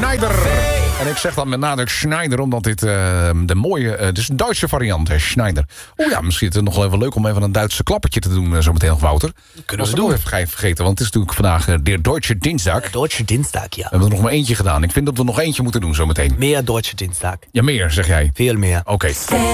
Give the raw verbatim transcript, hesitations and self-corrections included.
Schneider. En ik zeg dan met nadruk Schneider, omdat dit uh, de mooie... Uh, dus een Duitse variant, hè, Schneider. Oh ja, misschien is het nog wel even leuk om even een Duitse klappertje te doen, uh, zometeen nog, Wouter. Kunnen we doen. Nog even vergeten, want het is natuurlijk vandaag uh, de Deutsche Dienstag. De Deutsche Dienstag, ja. We hebben er nog maar eentje gedaan. Ik vind dat we nog eentje moeten doen zometeen. Meer Deutsche Dienstag. Ja, meer, zeg jij. Veel meer. Oké. Okay.